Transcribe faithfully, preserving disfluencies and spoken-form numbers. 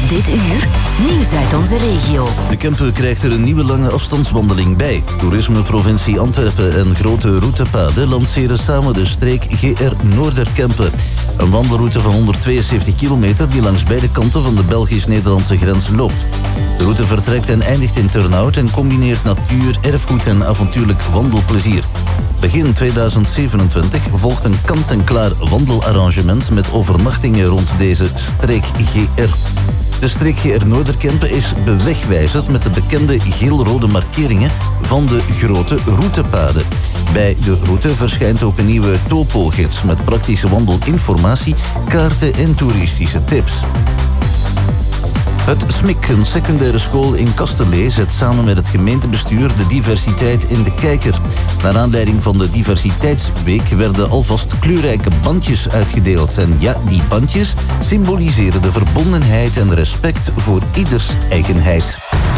Dit uur, nieuws uit onze regio. De Kempen krijgt er een nieuwe lange afstandswandeling bij. Toerismeprovincie Antwerpen en Grote Routepaden lanceren samen de streek G R Noorderkempen. Een wandelroute van honderdtweeënzeventig kilometer die langs beide kanten van de Belgisch-Nederlandse grens loopt. De route vertrekt en eindigt in Turnhout en combineert natuur, erfgoed en avontuurlijk wandelplezier. Begin tweeduizend zevenentwintig volgt een kant-en-klaar wandelarrangement met overnachtingen rond deze streek G R. De streek G R Noorderkempen is bewegwijzerd met de bekende geel-rode markeringen van de Grote Routepaden. Bij de route verschijnt ook een nieuwe topo-gids met praktische wandelinformatie, kaarten en toeristische tips. Het S M I C, een secundaire school in Kasterlee, zet samen met het gemeentebestuur de diversiteit in de kijker. Naar aanleiding van de Diversiteitsweek werden alvast kleurrijke bandjes uitgedeeld. En ja, die bandjes symboliseren de verbondenheid en respect voor ieders eigenheid.